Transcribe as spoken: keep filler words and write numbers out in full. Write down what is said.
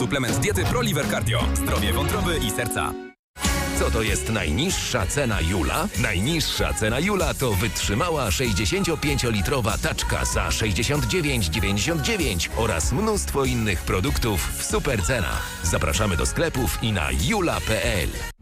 Suplement diety ProLiver Cardio. Zdrowie wątroby i serca. Co to jest najniższa cena Jula? Najniższa cena Jula to wytrzymała sześćdziesięciopięciolitrowa taczka za sześćdziesiąt dziewięć dziewięćdziesiąt dziewięć oraz mnóstwo innych produktów w super cenach. Zapraszamy do sklepów i na jula kropka p l.